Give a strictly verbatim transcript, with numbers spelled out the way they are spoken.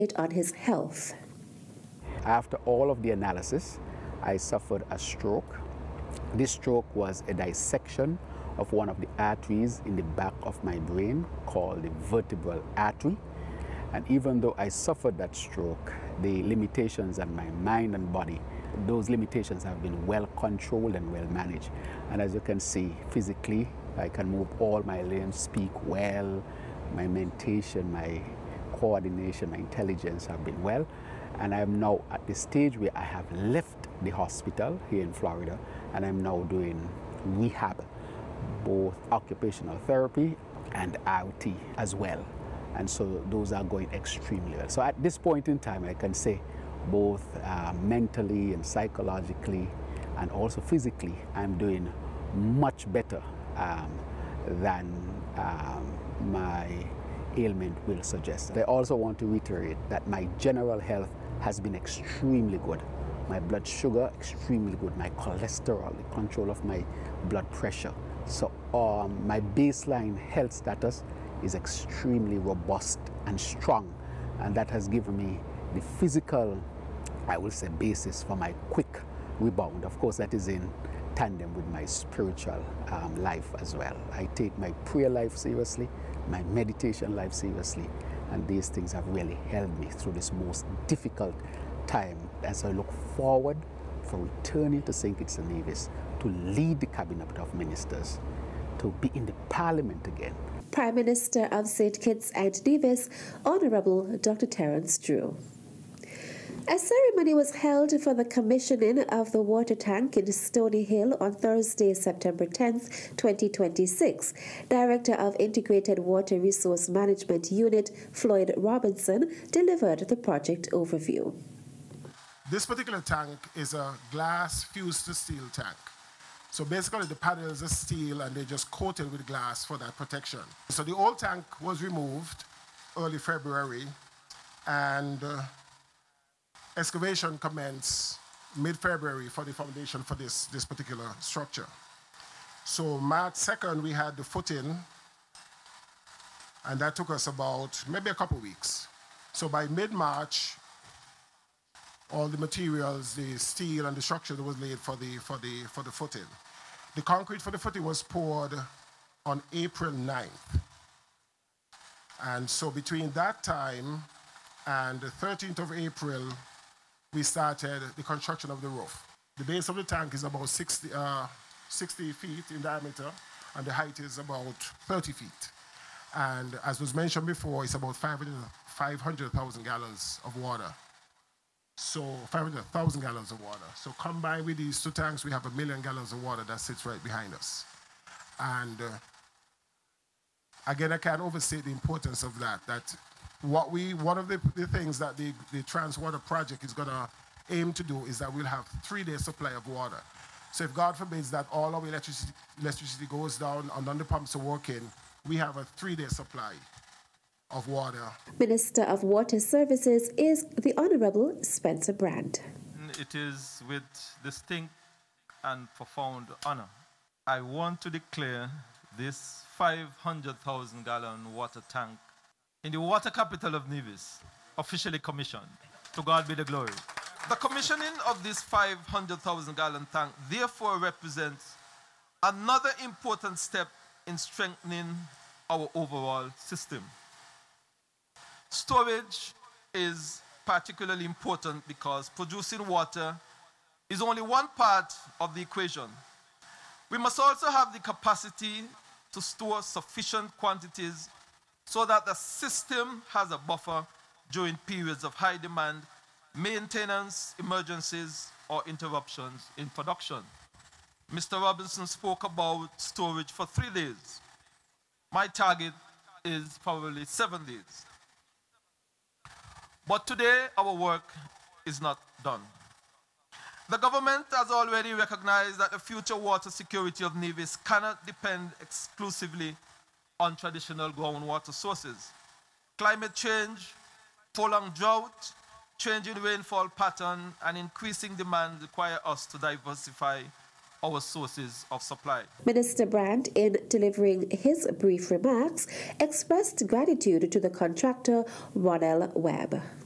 on his health. After all of the analysis, I suffered a stroke. This stroke was a dissection of one of the arteries in the back of my brain called the vertebral artery. And even though I suffered that stroke, the limitations on my mind and body, those limitations have been well controlled and well managed. And as you can see, physically, I can move all my limbs, speak well, my mentation, my coordination, my intelligence have been well. And I'm now at the stage where I have left the hospital here in Florida, and I'm now doing rehab, both occupational therapy and I O T as well. And so those are going extremely well. So at this point in time, I can say both uh, mentally and psychologically and also physically, I'm doing much better um, than um, my ailment will suggest. I also want to reiterate that my general health has been extremely good. My blood sugar, extremely good. My cholesterol, the control of my blood pressure. So um, my baseline health status is extremely robust and strong. And that has given me the physical, I will say, basis for my quick rebound. Of course, that is in tandem with my spiritual um, life as well. I take my prayer life seriously, my meditation life seriously, and these things have really helped me through this most difficult time. As I look forward for returning to Saint Kitts and Nevis to lead the Cabinet of Ministers, to be in the Parliament again. Prime Minister of Saint Kitts and Nevis, Honorable Doctor Terence Drew. A ceremony was held for the commissioning of the water tank in Stony Hill on Thursday, September tenth, twenty twenty-six. Director of Integrated Water Resource Management Unit, Floyd Robinson, delivered the project overview. This particular tank is a glass fused to steel tank. So basically the panels are steel and they're just coated with glass for that protection. So the old tank was removed early February, and uh, excavation commenced mid-February for the foundation for this, this particular structure. So March second, we had the footing, and that took us about maybe a couple weeks. So by mid-March, all the materials, the steel and the structure that was laid for the, for the, for the footing. The concrete for the footing was poured on April ninth. And so between that time and the thirteenth of April, we started the construction of the roof. The base of the tank is about sixty, uh, sixty feet in diameter, and the height is about thirty feet. And as was mentioned before, it's about five hundred thousand gallons of water. So five hundred thousand gallons of water. So combined with these two tanks, we have a million gallons of water that sits right behind us. And uh, again, I can't overstate the importance of that. That what we, one of the, the things that the, the Transwater project is gonna aim to do is that we'll have three-day supply of water. So if God forbids that all our electricity, electricity goes down and none of the pumps are working, we have a three-day supply of water. Minister of Water Services is the Honorable Spencer Brand. It is with distinct and profound honor I want to declare this five hundred thousand gallon water tank in the water capital of Nevis officially commissioned. To God be the glory. The commissioning of this five hundred thousand gallon tank therefore represents another important step in strengthening our overall system. Storage is particularly important because producing water is only one part of the equation. We must also have the capacity to store sufficient quantities so that the system has a buffer during periods of high demand, maintenance, emergencies, or interruptions in production. Mister Robinson spoke about storage for three days. My target is probably seven days. But today, our work is not done. The government has already recognized that the future water security of Nevis cannot depend exclusively on traditional groundwater sources. Climate change, prolonged drought, changing rainfall pattern, and increasing demand require us to diversify our sources of supply. Minister Brand, in delivering his brief remarks, expressed gratitude to the contractor Ronell Webb.